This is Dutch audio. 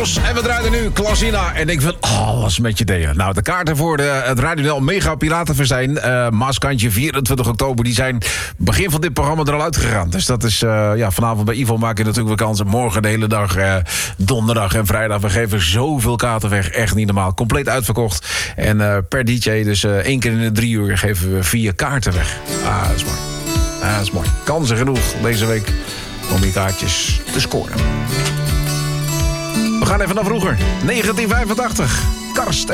Jos en we draaien nu Klasina. En ik wil alles met je delen. Nou, de kaarten voor het Radio Mega Piratenfestijn, Maaskantje 24 oktober... die zijn begin van dit programma er al uitgegaan. Dus dat is vanavond bij Ivo maak je natuurlijk weer kansen. Morgen de hele dag, donderdag en vrijdag. We geven zoveel kaarten weg, echt niet normaal. Compleet uitverkocht. En per DJ, dus 1 keer in de 3 uur... geven we 4 kaarten weg. Dat is mooi. Dat is mooi. Kansen genoeg deze week om die kaartjes te scoren. We gaan even naar vroeger. 1985. Karst en